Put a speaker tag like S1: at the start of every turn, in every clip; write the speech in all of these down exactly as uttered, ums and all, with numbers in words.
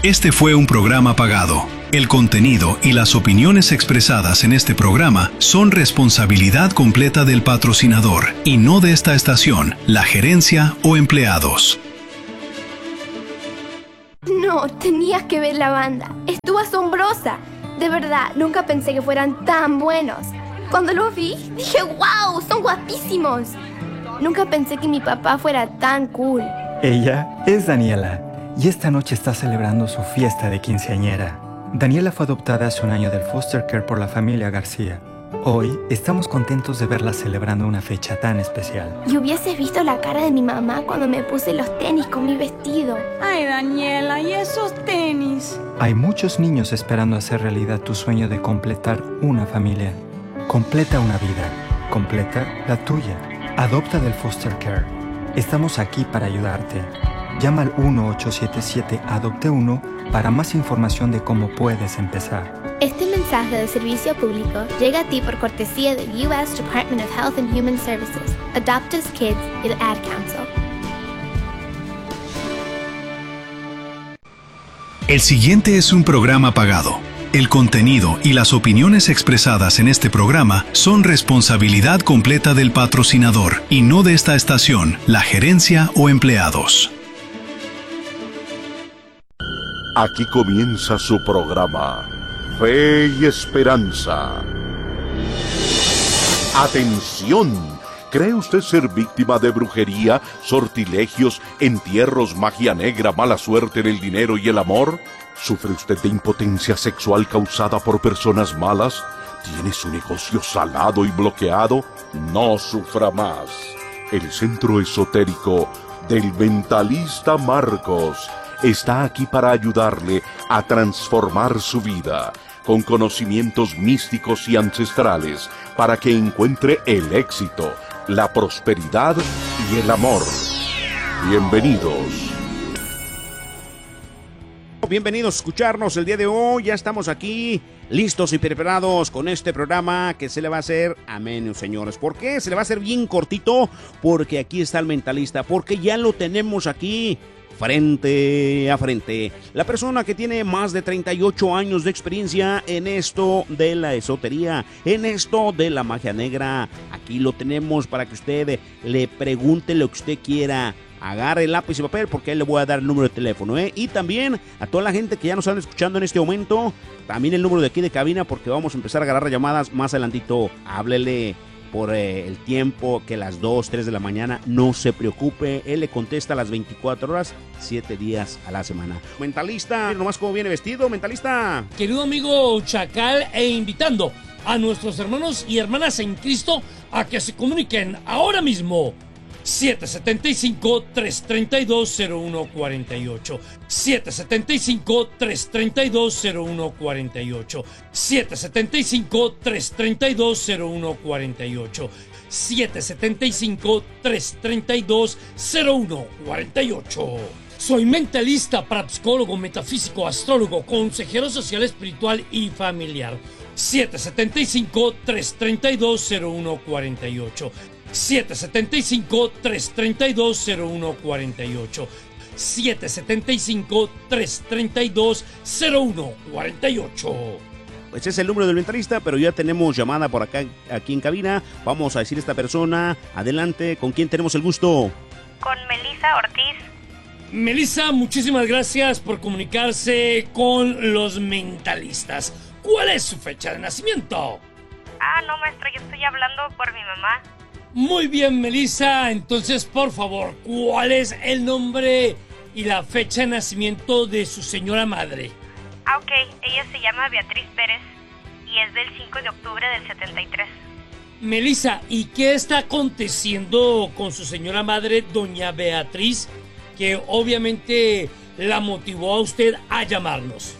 S1: Este fue un programa pagado. El contenido y las opiniones expresadas en este programa son responsabilidad completa del patrocinador y no de esta estación, la gerencia o empleados.
S2: No, tenías que ver la banda. Estuvo asombrosa. De verdad, nunca pensé que fueran tan buenos. Cuando los vi, dije, wow, son guapísimos. Nunca pensé que mi papá fuera tan cool.
S3: Ella es Daniela y esta noche está celebrando su fiesta de quinceañera. Daniela fue adoptada hace un año del foster care por la familia García. Hoy estamos contentos de verla celebrando una fecha tan especial.
S2: Y hubieses visto la cara de mi mamá cuando me puse los tenis con mi vestido.
S4: Ay, Daniela, ¿y esos tenis?
S3: Hay muchos niños esperando hacer realidad tu sueño de completar una familia. Completa una vida. Completa la tuya. Adopta del foster care. Estamos aquí para ayudarte. Llama al uno ocho siete siete adopte uno para más información de cómo puedes empezar.
S2: Este mensaje de servicio público llega a ti por cortesía del U S Department of Health and Human Services, Adopt Us Kids y el Ad Council.
S1: El siguiente es un programa pagado. El contenido y las opiniones expresadas en este programa son responsabilidad completa del patrocinador y no de esta estación, la gerencia o empleados.
S5: Aquí comienza su programa, Fe y Esperanza. ¡Atención! ¿Cree usted ser víctima de brujería, sortilegios, entierros, magia negra, mala suerte en el dinero y el amor? ¿Sufre usted de impotencia sexual causada por personas malas? ¿Tiene su negocio salado y bloqueado? No sufra más. El Centro Esotérico del Mentalista Marcos está aquí para ayudarle a transformar su vida con conocimientos místicos y ancestrales para que encuentre el éxito, la prosperidad y el amor. Bienvenidos.
S6: Bienvenidos a escucharnos el día de hoy. Ya estamos aquí listos y preparados con este programa que se le va a hacer amén, señores. ¿Por qué? Se le va a hacer bien cortito, porque aquí está el mentalista, porque ya lo tenemos aquí frente a frente. La persona que tiene más de treinta y ocho años de experiencia en esto de la esotería, en esto de la magia negra. Aquí lo tenemos para que usted le pregunte lo que usted quiera. Agarre lápiz y papel porque ahí le voy a dar el número de teléfono, ¿eh? Y también a toda la gente que ya nos están escuchando en este momento, también el número de aquí de cabina, porque vamos a empezar a agarrar llamadas más adelantito. Háblele por eh, el tiempo, que las dos, tres de la mañana, no se preocupe. Él le contesta a las veinticuatro horas, siete días a la semana. Mentalista, nomás cómo viene vestido, mentalista.
S7: Querido amigo Chacal, e invitando a nuestros hermanos y hermanas en Cristo a que se comuniquen ahora mismo. siete siete cinco, tres tres dos, cero uno cuatro ocho siete siete cinco, tres tres dos, cero uno cuatro ocho siete siete cinco, tres tres dos, cero uno cuatro ocho siete siete cinco, tres tres dos, cero uno cuatro ocho. Soy mentalista, parapsicólogo, metafísico, astrólogo, consejero social, espiritual y familiar. siete siete cinco, tres tres dos, cero uno cuatro ocho siete siete cinco, tres tres dos, cero uno cuatro ocho siete siete cinco, tres tres dos, cero uno cuatro ocho.
S6: Ese es el número del mentalista, pero ya tenemos llamada por acá, aquí en cabina. Vamos a decir a esta persona, adelante, ¿con quién tenemos el gusto?
S8: Con Melissa Ortiz.
S7: Melissa, muchísimas gracias por comunicarse con los mentalistas. ¿Cuál es su fecha de nacimiento?
S8: Ah, no, maestro, yo estoy hablando por mi mamá.
S7: Muy bien, Melissa. Entonces, por favor, ¿cuál es el nombre y la fecha de nacimiento de su señora madre?
S8: Ah, ok. Ella se llama Beatriz Pérez y es del cinco de octubre del setenta y tres.
S7: Melissa, ¿y qué está aconteciendo con su señora madre, doña Beatriz, que obviamente la motivó a usted a llamarnos?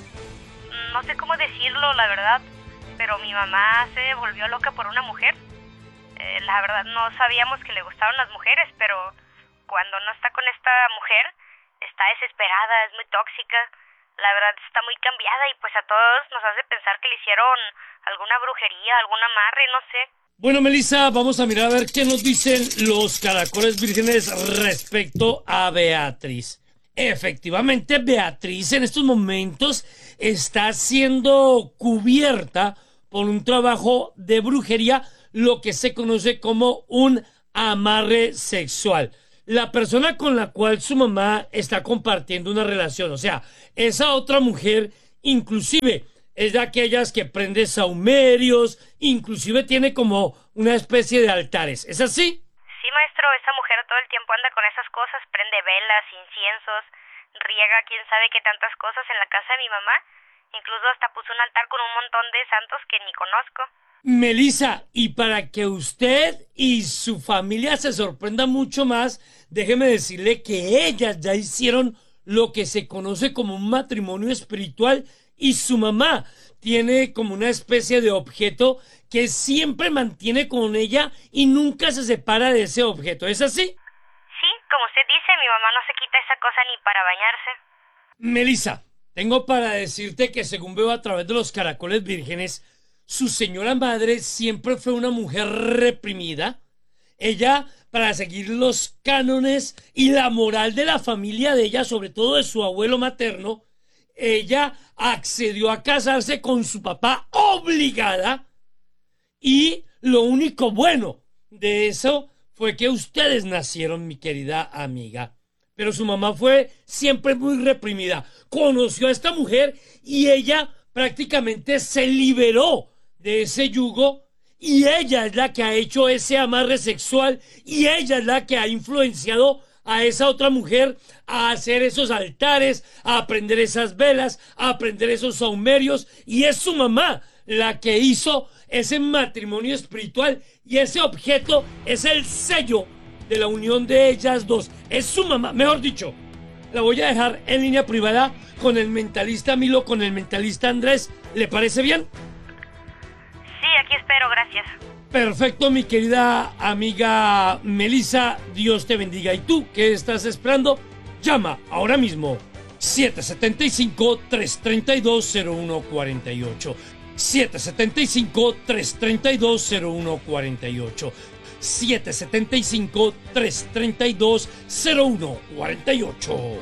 S8: No sé cómo decirlo, la verdad, pero mi mamá se volvió loca por una mujer. Eh, la verdad no sabíamos que le gustaban las mujeres, pero cuando no está con esta mujer, está desesperada, es muy tóxica. La verdad está muy cambiada y pues a todos nos hace pensar que le hicieron alguna brujería, algún amarre, no sé.
S7: Bueno, Melissa, vamos a mirar a ver qué nos dicen los caracoles vírgenes respecto a Beatriz. Efectivamente, Beatriz en estos momentos está siendo cubierta por un trabajo de brujería, lo que se conoce como un amarre sexual. La persona con la cual su mamá está compartiendo una relación, o sea, esa otra mujer, inclusive es de aquellas que prende sahumerios, inclusive tiene como una especie de altares. ¿Es así?
S8: Sí, maestro, esa mujer todo el tiempo anda con esas cosas, prende velas, inciensos, riega quién sabe qué tantas cosas en la casa de mi mamá. Incluso hasta puso un altar con un montón de santos que ni conozco.
S7: Melissa, y para que usted y su familia se sorprendan mucho más, déjeme decirle que ellas ya hicieron lo que se conoce como un matrimonio espiritual y su mamá tiene como una especie de objeto que siempre mantiene con ella y nunca se separa de ese objeto. ¿Es así?
S8: Sí, como usted dice, mi mamá no se quita esa cosa ni para bañarse.
S7: Melissa, tengo para decirte que según veo a través de los caracoles vírgenes, su señora madre siempre fue una mujer reprimida. Ella, para seguir los cánones y la moral de la familia de ella, sobre todo de su abuelo materno, ella accedió a casarse con su papá obligada. Y lo único bueno de eso fue que ustedes nacieron, mi querida amiga. Pero su mamá fue siempre muy reprimida. Conoció a esta mujer y ella prácticamente se liberó de ese yugo, y ella es la que ha hecho ese amarre sexual, y ella es la que ha influenciado a esa otra mujer a hacer esos altares, a prender esas velas, a prender esos sahumerios, y es su mamá la que hizo ese matrimonio espiritual, y ese objeto es el sello de la unión de ellas dos. Es su mamá, mejor dicho. La voy a dejar en línea privada con el mentalista Milo, con el mentalista Andrés. ¿Le parece bien?
S8: Sí, aquí espero, gracias.
S7: Perfecto, mi querida amiga Melissa, Dios te bendiga. ¿Y tú qué estás esperando? Llama ahora mismo siete siete cinco, tres tres dos, cero uno cuatro ocho, siete siete cinco, tres tres dos, cero uno cuatro ocho, siete siete cinco, tres tres dos, cero uno cuatro ocho.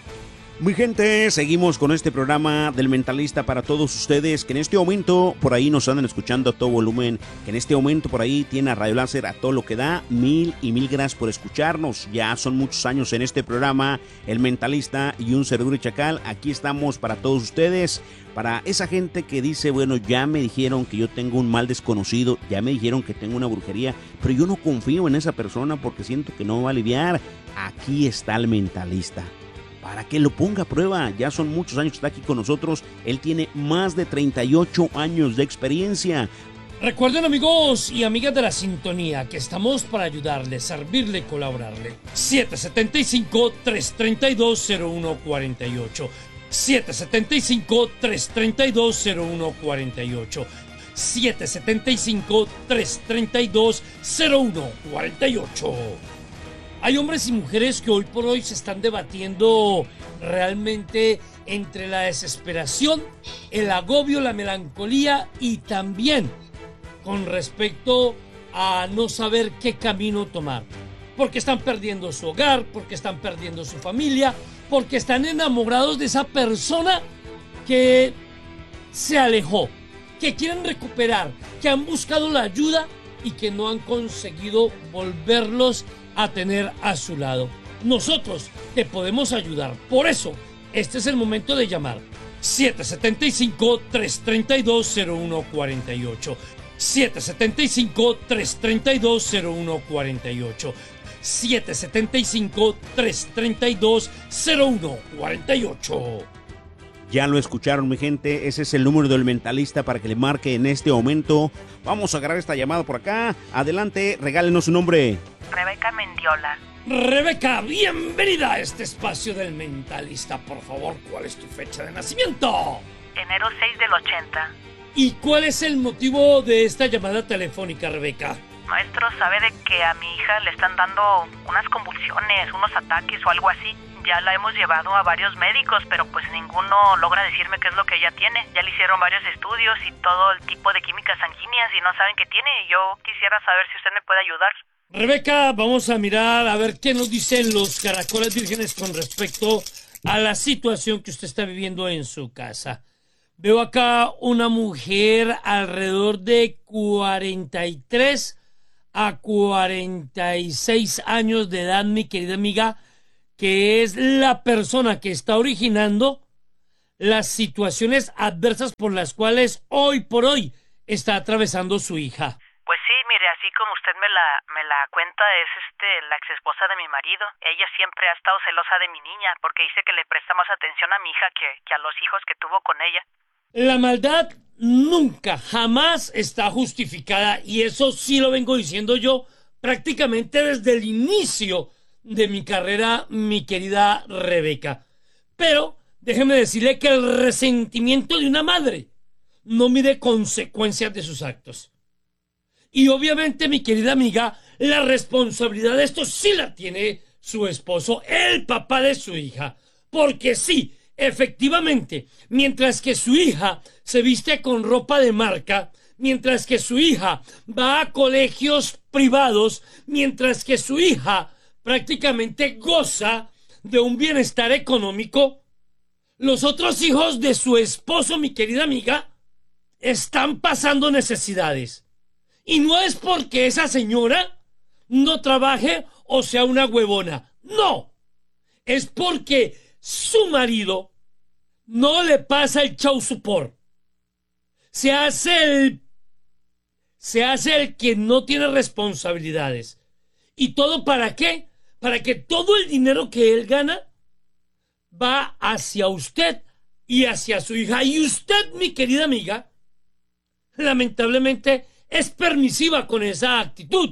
S6: Muy gente, seguimos con este programa del Mentalista para todos ustedes que en este momento por ahí nos andan escuchando a todo volumen, que en este momento por ahí tiene a Radio Láser a todo lo que da. Mil y mil gracias por escucharnos. Ya son muchos años en este programa, El Mentalista y un servidor y Chacal. Aquí estamos para todos ustedes, para esa gente que dice, bueno, ya me dijeron que yo tengo un mal desconocido, ya me dijeron que tengo una brujería, pero yo no confío en esa persona porque siento que no me va a aliviar. Aquí está el Mentalista, para que lo ponga a prueba. Ya son muchos años que está aquí con nosotros. Él tiene más de treinta y ocho años de experiencia.
S7: Recuerden, amigos y amigas de la sintonía, que estamos para ayudarle, servirle, colaborarle. siete siete cinco, tres tres dos, cero uno cuatro ocho, siete siete cinco, tres tres dos, cero uno cuatro ocho, siete siete cinco, tres tres dos, cero uno cuatro ocho. Hay hombres y mujeres que hoy por hoy se están debatiendo realmente entre la desesperación, el agobio, la melancolía y también con respecto a no saber qué camino tomar. Porque están perdiendo su hogar, porque están perdiendo su familia, porque están enamorados de esa persona que se alejó, que quieren recuperar, que han buscado la ayuda y que no han conseguido volverlos a tener a su lado. Nosotros te podemos ayudar. Por eso, este es el momento de llamar. siete siete cinco, tres tres dos, cero uno cuatro ocho, siete siete cinco, tres tres dos, cero uno cuatro ocho, siete siete cinco, tres tres dos, cero uno cuatro ocho.
S6: Ya lo escucharon, mi gente. Ese es el número del Mentalista para que le marque en este momento. Vamos a agarrar esta llamada por acá. Adelante, regálenos su nombre.
S9: Rebeca Mendiola.
S7: Rebeca, bienvenida a este espacio del Mentalista. Por favor, ¿cuál es tu fecha de nacimiento?
S9: Enero seis del ochenta.
S7: ¿Y cuál es el motivo de esta llamada telefónica, Rebeca?
S9: Maestro, ¿sabe de que a mi hija le están dando unas convulsiones, unos ataques o algo así? Ya la hemos llevado a varios médicos, pero pues ninguno logra decirme qué es lo que ella tiene. Ya le hicieron varios estudios y todo el tipo de químicas sanguíneas y no saben qué tiene. Y yo quisiera saber si usted me puede ayudar.
S7: Rebeca, vamos a mirar a ver qué nos dicen los caracoles vírgenes con respecto a la situación que usted está viviendo en su casa. Veo acá una mujer alrededor de cuarenta y tres a cuarenta y seis años de edad, mi querida amiga, que es la persona que está originando las situaciones adversas por las cuales hoy por hoy está atravesando su hija.
S9: Pues sí, mire, así como usted me la me la cuenta, es este la ex esposa de mi marido. Ella siempre ha estado celosa de mi niña porque dice que le presta más atención a mi hija que, que a los hijos que tuvo con ella.
S7: La maldad nunca, jamás está justificada, y eso sí lo vengo diciendo yo prácticamente desde el inicio de mi carrera, mi querida Rebeca. Pero déjeme decirle que el resentimiento de una madre no mide consecuencias de sus actos. Y obviamente, mi querida amiga, la responsabilidad de esto sí la tiene su esposo, el papá de su hija. Porque sí, efectivamente, mientras que su hija se viste con ropa de marca, mientras que su hija va a colegios privados, mientras que su hija prácticamente goza de un bienestar económico, los otros hijos de su esposo, mi querida amiga, están pasando necesidades. Y no es porque esa señora no trabaje o sea una huevona. No. Es porque su marido no le pasa el child support. Se hace el... Se hace el que no tiene responsabilidades. ¿Y todo para qué? Para que todo el dinero que él gana va hacia usted y hacia su hija. Y usted, mi querida amiga, lamentablemente es permisiva con esa actitud.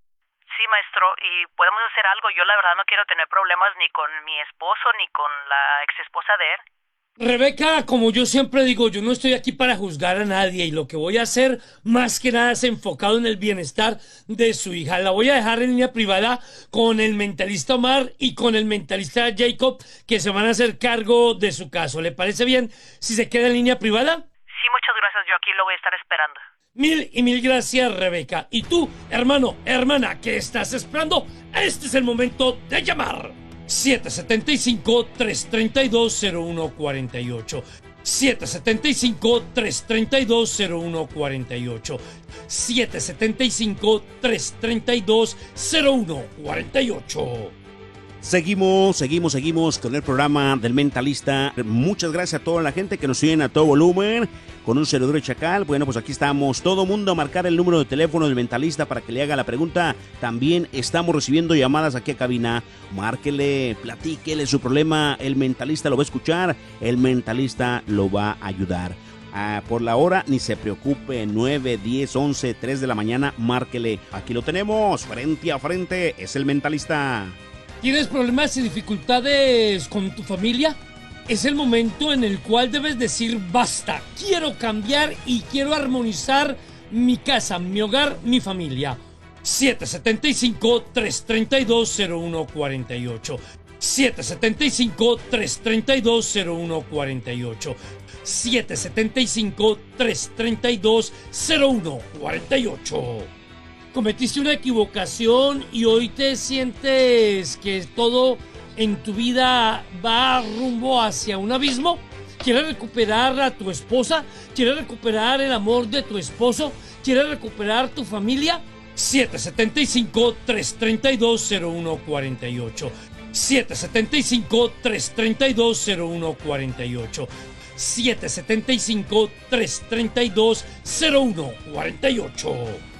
S9: Sí, maestro, y podemos hacer algo. Yo la verdad no quiero tener problemas ni con mi esposo ni con la ex esposa de él.
S7: Rebeca, como yo siempre digo, yo no estoy aquí para juzgar a nadie, y lo que voy a hacer más que nada es enfocado en el bienestar de su hija. La voy a dejar en línea privada con el mentalista Omar y con el mentalista Jacob, que se van a hacer cargo de su caso. ¿Le parece bien si se queda en línea privada?
S9: Sí, muchas gracias. Yo aquí lo voy a estar esperando.
S7: Mil y mil gracias, Rebeca. Y tú, hermano, hermana, ¿qué estás esperando? Este es el momento de llamar. siete siete cinco, tres tres dos, cero uno cuatro ocho. siete siete cinco, tres tres dos, cero uno cuatro ocho. siete siete cinco, tres tres dos, cero uno cuatro ocho.
S6: Seguimos, seguimos, seguimos con el programa del Mentalista. Muchas gracias a toda la gente que nos siguen a todo volumen con un servidor de Chacal. Bueno, pues aquí estamos, todo mundo a marcar el número de teléfono del Mentalista para que le haga la pregunta. También estamos recibiendo llamadas aquí a cabina. Márquele, platíquele su problema. El Mentalista lo va a escuchar, el Mentalista lo va a ayudar. Ah, por la hora, ni se preocupe, nueve, diez, once, tres de la mañana, márquele. Aquí lo tenemos, frente a frente, es el Mentalista.
S7: ¿Tienes problemas y dificultades con tu familia? Es el momento en el cual debes decir basta. Quiero cambiar y quiero armonizar mi casa, mi hogar, mi familia. siete siete cinco, tres tres dos, cero uno cuatro ocho. siete siete cinco, tres tres dos, cero uno cuatro ocho. siete siete cinco, tres tres dos, cero uno cuatro ocho. Cometiste una equivocación y hoy te sientes que todo en tu vida va rumbo hacia un abismo. ¿Quieres recuperar a tu esposa? ¿Quieres recuperar el amor de tu esposo? ¿Quieres recuperar tu familia? siete siete cinco, tres tres dos, cero uno cuatro ocho. siete siete cinco, tres tres dos, cero uno cuatro ocho. siete siete cinco, tres tres dos, cero uno cuatro ocho.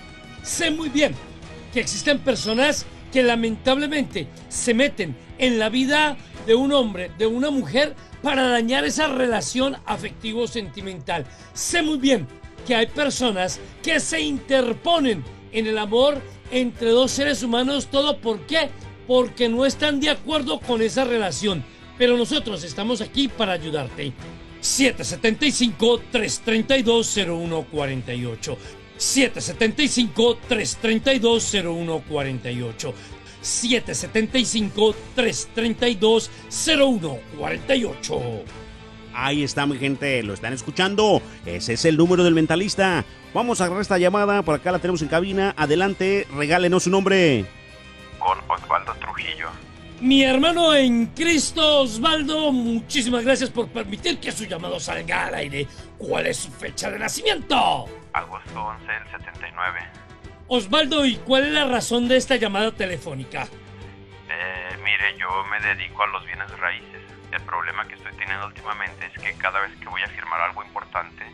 S7: Sé muy bien que existen personas que lamentablemente se meten en la vida de un hombre, de una mujer, para dañar esa relación afectivo-sentimental. Sé muy bien que hay personas que se interponen en el amor entre dos seres humanos. ¿Todo por qué? Porque no están de acuerdo con esa relación. Pero nosotros estamos aquí para ayudarte. siete siete cinco, tres tres dos, cero uno cuatro ocho. siete siete cinco, tres tres dos, cero uno cuatro ocho. siete siete cinco, tres tres dos, cero uno cuatro ocho.
S6: Ahí está, mi gente, lo están escuchando. Ese es el número del mentalista. Vamos a agarrar esta llamada, por acá la tenemos en cabina. Adelante, regálenos su nombre.
S10: Con Osvaldo Trujillo.
S7: Mi hermano en Cristo, Osvaldo, muchísimas gracias por permitir que su llamado salga al aire. ¿Cuál es su fecha de nacimiento?
S10: Agosto once del setenta y nueve.
S7: Osvaldo, ¿y cuál es la razón de esta llamada telefónica?
S10: Eh, mire, yo me dedico a los bienes raíces. El problema que estoy teniendo últimamente es que cada vez que voy a firmar algo importante,